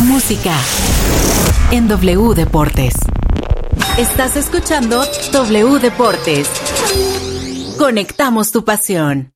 Música en W Deportes. Estás escuchando W Deportes. Conectamos tu pasión.